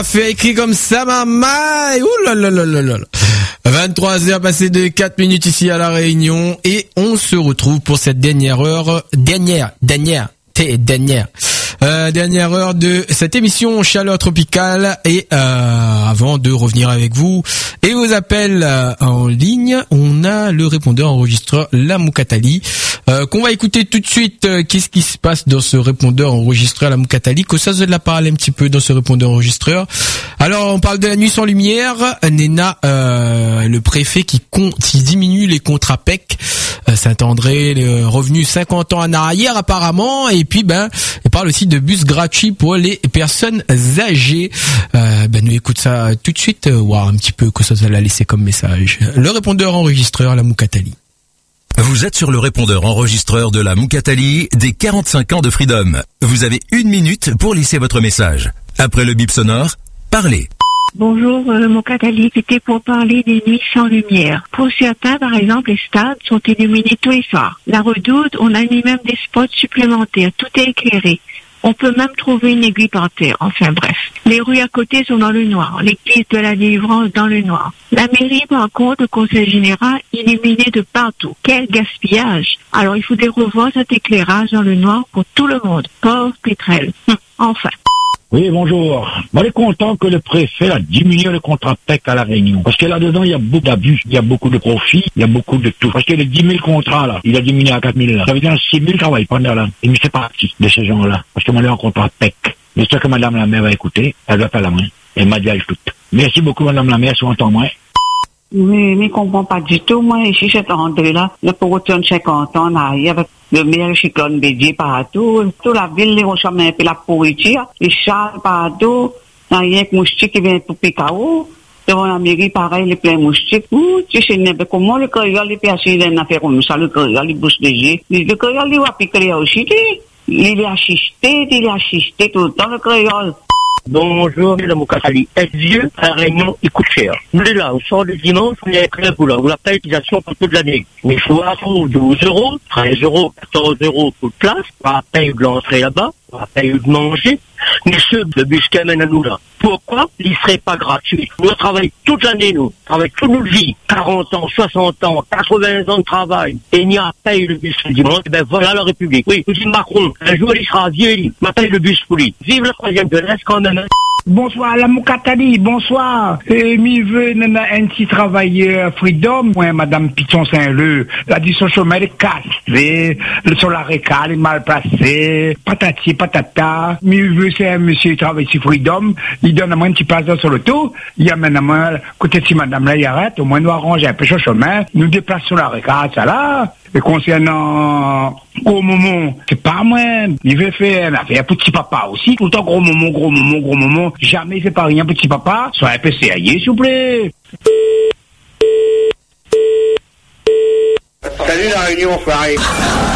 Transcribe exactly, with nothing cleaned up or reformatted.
Fait écrit comme ça, maman. Ouh là là là là là. vingt-trois heures passées de quatre minutes ici à La Réunion et on se retrouve pour cette dernière heure, dernière, dernière, t'es dernière. Euh, dernière heure de cette émission Chaleur Tropicale et euh, avant de revenir avec vous et vos appels euh, en ligne, on a le répondeur enregistreur La Moukatali euh, qu'on va écouter tout de suite. Euh, qu'est-ce qui se passe dans ce répondeur enregistreur La Moukatali? Que ça se la parle un petit peu dans ce répondeur enregistreur. Alors on parle de la nuit sans lumière. Nena, euh, le préfet qui, compte, qui diminue les contrats P E C, euh, Saint-André, le revenu cinquante ans en arrière apparemment, et puis ben il parle aussi de bus gratuits pour les personnes âgées. Euh, ben nous écoute ça tout de suite, euh, voir un petit peu que ça va laisser comme message. Le répondeur enregistreur La Moukatali. Vous êtes sur le répondeur enregistreur de La Moukatali des quarante-cinq ans de Freedom. Vous avez une minute pour laisser votre message. Après le bip sonore, parlez. Bonjour, euh, Moukatali, c'était pour parler des nuits sans lumière. Pour certains, par exemple, les stades sont illuminés tous les soirs. La Redoute, on a mis même des spots supplémentaires. Tout est éclairé. On peut même trouver une aiguille par terre. Enfin bref. Les rues à côté sont dans le noir. L'église de la délivrance dans le noir. La mairie, par contre, le conseil général, illuminé de partout. Quel gaspillage! Alors il faudrait revoir cet éclairage dans le noir pour tout le monde. Pauvre pétrel. Hum, enfin. Oui, bonjour. Moi, je suis content que le préfet a diminué le contrat P E C à La Réunion. Parce que là-dedans, il y a beaucoup d'abus, il y a beaucoup de profits, il y a beaucoup de tout. Parce que les dix mille contrats, là, il a diminué à quatre mille, là. Ça veut dire six mille travaillent pendant là. Et il fait partie de ces gens-là. Parce que moi, j'ai un contrat P E C. J'espère que madame la maire va écouter. Elle va faire la main. Elle m'a dit elle toute. Merci beaucoup, madame la maire, si on entend moins. Oui, mais je comprends pas du tout. Moi, ici, cet André-là, là, pour retourner cinquante ans en arrière, avec le meilleur cyclone bédier partout, toute la ville, les rochers, un peu la pourriture, les chars partout, il y a rien que moustique qui vient tout piquer haut. Devant la mairie, pareil, les pleins moustiques. Ouh, tu sais, comment le créole, les personnes, il y a une affaire comme ça, le créole, les bouches de G. Le créole, il va piquer aussi, il est assisté, il est assisté tout le temps, le créole. Bonjour, Madame Moukatali. Être vieux, à La Réunion, il coûte cher. Nous, là, on sort le dimanche, on est prêt pour là. On n'a pas d'utilisation pour toute l'année. Mais il faut avoir douze euros, treize euros, quatorze euros pour de place. On va payer de l'entrée là-bas. On va payer de manger. Mais ceux de bus qui amènent à nous là, pourquoi ils ne seraient pas gratuits? Nous, on travaille toute l'année, nous. On travaille toute notre vie. quarante ans, soixante ans, quatre-vingts ans de travail. Et il n'y a pas eu le bus le dimanche. Eh ben, voilà la République. Oui, vous dites Macron, un jour, il sera vieux, il m'a payé le bus pour lui. Vive la troisième jeunesse quand même. Bonsoir, La Moukatali, bonsoir. Et mi veut un petit travailleur Freedom, moi, madame Piton Saint-Leu, la dit son chômeur est cassé, le son la récale est mal placé, patati patata. Mi veut c'est un monsieur qui travaille sur Freedom, il donne à moi un petit passage sur l'auto, il y a maintenant, côté si madame là, il arrête, au moins nous arrange un peu son chemin, nous déplaçons sur la récale, ça là. Et concernant gros moment, c'est pas moi, il veut faire une affaire petit papa aussi, tout le temps gros moment, gros moment, gros moment, jamais il fait pas rien petit papa, soit un peu sérieux s'il vous plaît. Salut La Réunion, Farid.